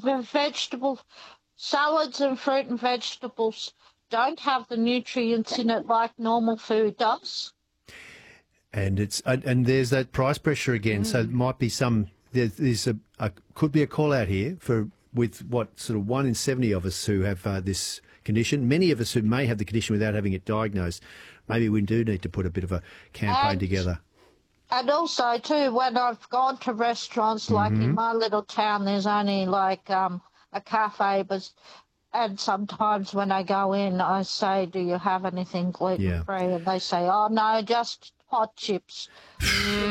vegetable salads and fruit and vegetables don't have the nutrients in it like normal food does. And there's that price pressure again. So it might be there's could be a call out here with what sort of 1 in 70 of us who have this condition. Many of us who may have the condition without having it diagnosed. Maybe we do need to put a bit of a campaign together. And also too, when I've gone to restaurants, like in my little town, there's only like a cafe, and sometimes when I go in, I say, "Do you have anything gluten free?" And they say, "Oh no, just hot chips."